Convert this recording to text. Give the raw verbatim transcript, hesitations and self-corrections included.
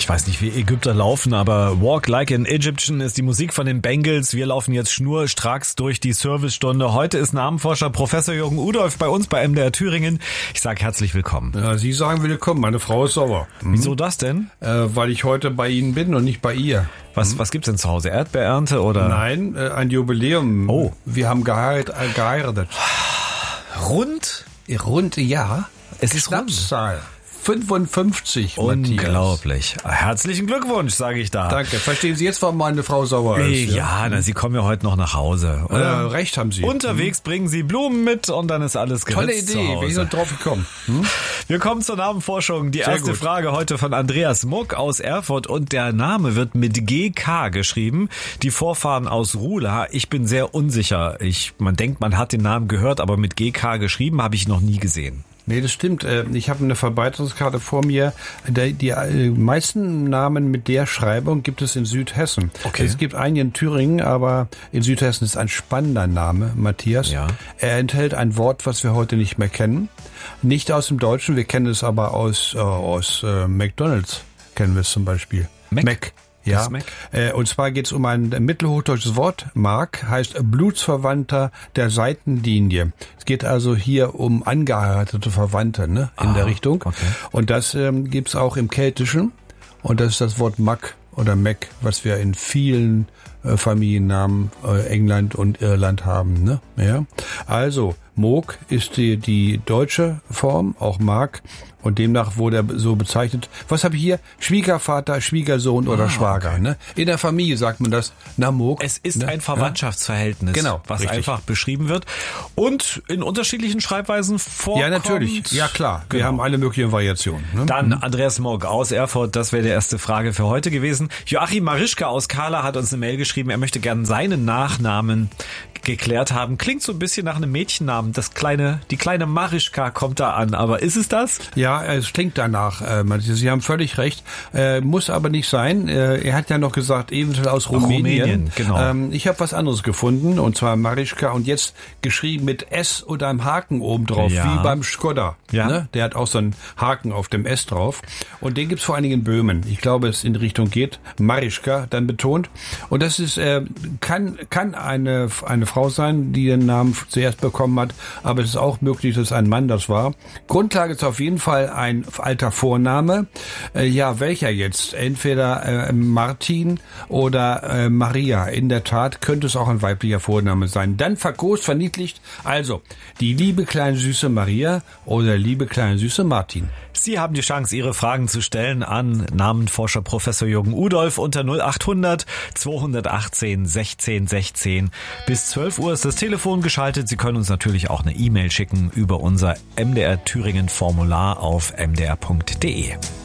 Ich weiß nicht, wie Ägypter laufen, aber Walk Like an Egyptian ist die Musik von den Bengals. Wir laufen jetzt schnurstracks durch die Servicestunde. Heute ist Namenforscher Professor Jürgen Udolph bei uns bei M D R Thüringen. Ich sage herzlich willkommen. Ja, Sie sagen willkommen, meine Frau ist sauer. Mhm. Wieso das denn? Äh, weil ich heute bei Ihnen bin und nicht bei ihr. Was, was gibt's denn zu Hause? Erdbeerernte oder? Nein, äh, ein Jubiläum. Oh. Wir haben geheiratet. Äh, geheiratet. Rund? Rund, ja. Es ist rund. Schnapszahl. fünfundfünfzig, Unglaublich. Matthias. Herzlichen Glückwunsch, sage ich da. Danke. Verstehen Sie jetzt, warum meine Frau sauer ist? Ja, ja na, Sie kommen ja heute noch nach Hause. Äh, recht haben Sie. Unterwegs hm. bringen Sie Blumen mit und dann ist alles geritzt. Tolle Idee, bin ich noch drauf gekommen. Hm? Wir kommen zur Namenforschung. Die Sehr erste gut. Frage heute von Andreas Muck aus Erfurt und der Name wird mit G K geschrieben. Die Vorfahren aus Rula. Ich bin sehr unsicher. Ich, man denkt, man hat den Namen gehört, aber mit G K geschrieben habe ich noch nie gesehen. Nee, das stimmt. Ich habe eine Verbreitungskarte vor mir. Die meisten Namen mit der Schreibung gibt es in Südhessen. Okay. Es gibt einen in Thüringen, aber in Südhessen ist ein spannender Name, Matthias. Ja. Er enthält ein Wort, was wir heute nicht mehr kennen. Nicht aus dem Deutschen, wir kennen es aber aus, äh, aus äh, McDonald's. Kennen wir es zum Beispiel. Mac? Mac. Ja, äh, und zwar geht es um ein mittelhochdeutsches Wort. Mark heißt Blutsverwandter der Seitenlinie. Es geht also hier um angeheiratete Verwandte, ne, in ah, der Richtung. Okay. Und das ähm, gibt's auch im Keltischen. Und das ist das Wort Mac oder Mac, was wir in vielen äh, Familiennamen äh, England und Irland haben. Ne? Ja. Also Moog ist die, die deutsche Form, auch Mark. Und demnach wurde er so bezeichnet. Was habe ich hier? Schwiegervater, Schwiegersohn oder ah, Schwager. okay. Ne? In der Familie sagt man das. Na, Moog. Es ist ne? ein Verwandtschaftsverhältnis, genau, was richtig. einfach beschrieben wird und in unterschiedlichen Schreibweisen vorkommt. Ja, natürlich. Ja, klar. Wir Genau. haben alle möglichen Variationen. Ne? Dann Andreas Muck aus Erfurt, das wäre die erste Frage für heute gewesen. Joachim Marischka aus Kahla hat uns eine Mail geschrieben, er möchte gerne seinen Nachnamen geklärt haben. Klingt so ein bisschen nach einem Mädchennamen. Das kleine, die kleine Marischka kommt da an, aber ist es das? Ja, es klingt danach. Äh, Sie haben völlig recht. Äh, muss aber nicht sein. Äh, er hat ja noch gesagt, eventuell aus Rumänien. Rumänien, genau. Ähm, ich habe was anderes gefunden, und zwar Marischka, und jetzt geschrieben mit S oder einem Haken oben drauf, Ja. wie beim Skoda. Ja. Ne? Der hat auch so einen Haken auf dem S drauf. Und den gibt's vor allen Dingen in Böhmen. Ich glaube, es in die Richtung geht. Marischka, dann betont. Und das ist, äh, kann, kann eine, eine Frau sein, die den Namen zuerst bekommen hat, aber es ist auch möglich, dass ein Mann das war. Grundlage ist auf jeden Fall ein alter Vorname. Äh, ja, welcher jetzt? Entweder äh, Martin oder äh, Maria. In der Tat könnte es auch ein weiblicher Vorname sein. Dann verkost, verniedlicht. Also, die liebe kleine süße Maria oder liebe kleine süße Martin. Sie haben die Chance, Ihre Fragen zu stellen an Namenforscher Professor Jürgen Udolph unter null achthundert zweihundertachtzehn sechzehn sechzehn. Bis zwölf Uhr ist das Telefon geschaltet. Sie können uns natürlich auch eine E-Mail schicken über unser M D R Thüringen Formular auf m d r punkt d e.